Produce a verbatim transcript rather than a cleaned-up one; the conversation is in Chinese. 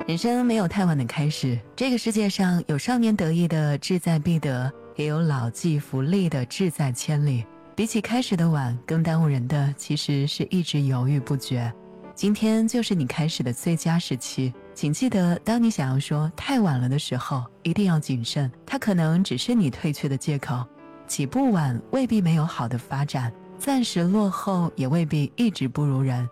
人生没有太晚的开始，这个世界上有少年得意的志在必得，也有老骥伏枥的志在千里。比起开始的晚，更耽误人的其实是一直犹豫不决。今天就是你开始的最佳时期，请记得，当你想要说太晚了的时候，一定要谨慎，它可能只是你退却的借口。起步晚未必没有好的发展，暂时落后也未必一直不如人。